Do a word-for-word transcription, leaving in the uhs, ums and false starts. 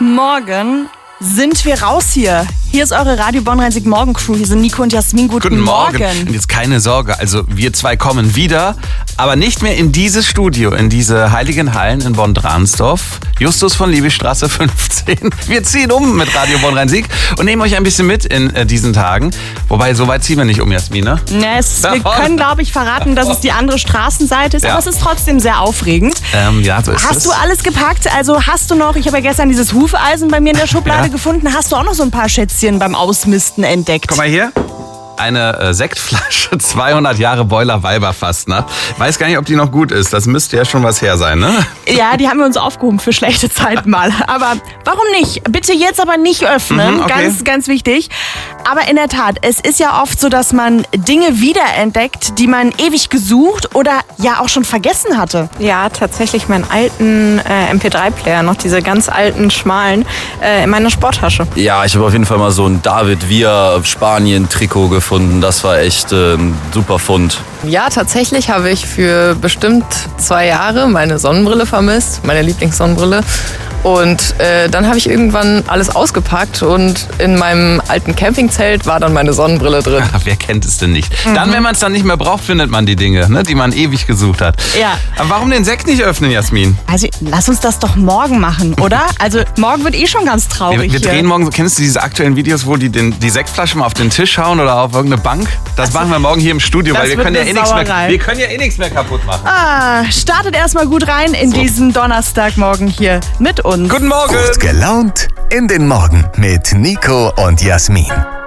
Morgen sind wir raus hier. Hier ist eure Radio Bonn-Rhein-Sieg Morgen Crew. Hier sind Nico und Jasmin. Guten, Guten Morgen. Morgen. Und jetzt keine Sorge, also wir zwei kommen wieder, aber nicht mehr in dieses Studio, in diese heiligen Hallen in Bonn-Dransdorf. Justus von Liebigstraße fünfzehn. Wir ziehen um mit Radio Bonn-Rhein-Sieg und nehmen euch ein bisschen mit in äh, diesen Tagen. Wobei, so weit ziehen wir nicht um, Jasmine. Ja, es, wir können, glaube ich, verraten, dass es die andere Straßenseite ist, Ja. aber es ist trotzdem sehr aufregend. Ähm, ja, so ist Hast es. du alles gepackt? Also hast du noch, ich habe ja gestern dieses Hufeisen bei mir in der Schublade Ja. gefunden, hast du auch noch so ein paar Schätzchen beim Ausmisten entdeckt? Guck mal hier. Eine äh, Sektflasche, zweihundert Jahre Boiler Weiberfastnacht. Weiß gar nicht, ob die noch gut ist. Das müsste ja schon was her sein, ne? Ja, die haben wir uns aufgehoben für schlechte Zeiten mal. Aber warum nicht? Bitte jetzt aber nicht öffnen. Mhm, okay. Ganz, ganz wichtig. Aber in der Tat, es ist ja oft so, dass man Dinge wiederentdeckt, die man ewig gesucht oder ja auch schon vergessen hatte. Ja, tatsächlich meinen alten äh, M P drei Player, noch diese ganz alten, schmalen, äh, in meiner Sporttasche. Ja, ich habe auf jeden Fall mal so ein David Villa Spanien-Trikot gefunden. Das war echt äh, ein super Fund. Ja, tatsächlich habe ich für bestimmt zwei Jahre meine Sonnenbrille vermisst, meine Lieblingssonnenbrille. Und äh, dann habe ich irgendwann alles ausgepackt und in meinem alten Campingzelt war dann meine Sonnenbrille drin. Ach, wer kennt es denn nicht? Dann, wenn man es dann nicht mehr braucht, findet man die Dinge, ne, die man ewig gesucht hat. Ja. Aber warum den Sekt nicht öffnen, Jasmin? Also lass uns das doch morgen machen, oder? Also morgen wird eh schon ganz traurig Wir, wir hier. drehen morgen, kennst du diese aktuellen Videos, wo die den, die Sektflasche mal auf den Tisch hauen oder auf irgendeine Bank? Das machen wir morgen hier im Studio, das weil wir wird können, ja eine eh nichts mehr, Sauerei. wir können ja eh nichts mehr kaputt machen. Ah, startet erstmal gut rein in So. diesen Donnerstagmorgen hier mit uns. Guten Morgen! Gut gelaunt in den Morgen mit Nico und Jasmin.